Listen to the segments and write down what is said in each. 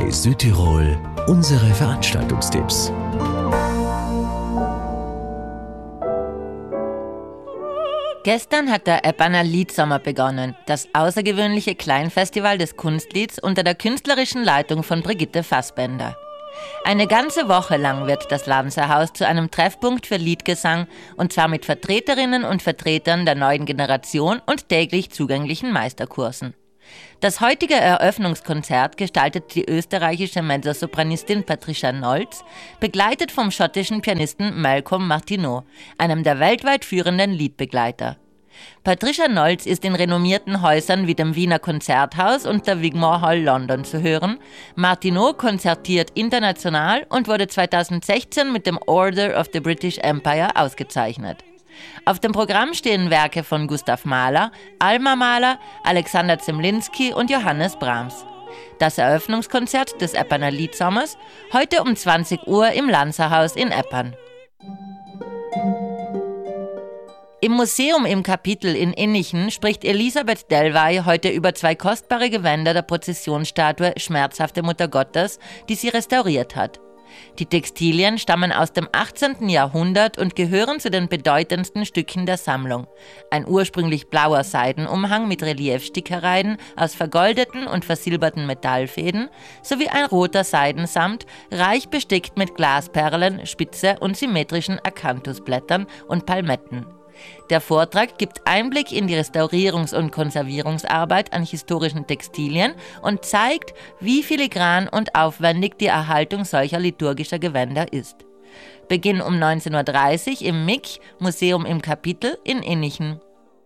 Bei Südtirol unsere Veranstaltungstipps. Gestern hat der Eppaner Liedsommer begonnen, das außergewöhnliche Kleinfestival des Kunstlieds unter der künstlerischen Leitung von Brigitte Fassbender. Eine ganze Woche lang wird das Lanzerhaus zu einem Treffpunkt für Liedgesang, und zwar mit Vertreterinnen und Vertretern der neuen Generation und täglich zugänglichen Meisterkursen. Das heutige Eröffnungskonzert gestaltet die österreichische Mezzosopranistin Patricia Nolz, begleitet vom schottischen Pianisten Malcolm Martineau, einem der weltweit führenden Liedbegleiter. Patricia Nolz ist in renommierten Häusern wie dem Wiener Konzerthaus und der Wigmore Hall London zu hören. Martineau konzertiert international und wurde 2016 mit dem Order of the British Empire ausgezeichnet. Auf dem Programm stehen Werke von Gustav Mahler, Alma Mahler, Alexander Zemlinsky und Johannes Brahms. Das Eröffnungskonzert des Eppaner Liedsommers heute um 20 Uhr im Lanzerhaus in Eppan. Im Museum im Kapitel in Innichen spricht Elisabeth Delvey heute über 2 kostbare Gewänder der Prozessionsstatue Schmerzhafte Mutter Gottes, die sie restauriert hat. Die Textilien stammen aus dem 18. Jahrhundert und gehören zu den bedeutendsten Stücken der Sammlung. Ein ursprünglich blauer Seidenumhang mit Reliefstickereien aus vergoldeten und versilberten Metallfäden sowie ein roter Seidensamt, reich bestickt mit Glasperlen, spitze und symmetrischen Akanthusblättern und Palmetten. Der Vortrag gibt Einblick in die Restaurierungs- und Konservierungsarbeit an historischen Textilien und zeigt, wie filigran und aufwendig die Erhaltung solcher liturgischer Gewänder ist. Beginn um 19:30 Uhr im MIK, Museum im Kapitel in Innichen.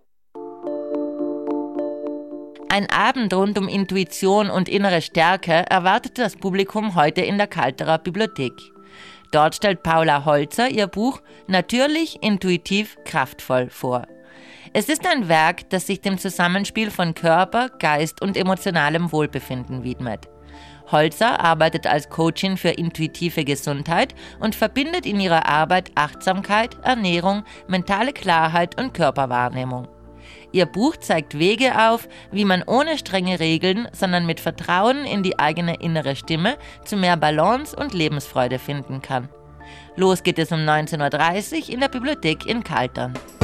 Ein Abend rund um Intuition und innere Stärke erwartet das Publikum heute in der Kalterer Bibliothek. Dort stellt Paula Holzer ihr Buch Natürlich, intuitiv, kraftvoll vor. Es ist ein Werk, das sich dem Zusammenspiel von Körper, Geist und emotionalem Wohlbefinden widmet. Holzer arbeitet als Coachin für intuitive Gesundheit und verbindet in ihrer Arbeit Achtsamkeit, Ernährung, mentale Klarheit und Körperwahrnehmung. Ihr Buch zeigt Wege auf, wie man ohne strenge Regeln, sondern mit Vertrauen in die eigene innere Stimme zu mehr Balance und Lebensfreude finden kann. Los geht es um 19:30 Uhr in der Bibliothek in Kaltern.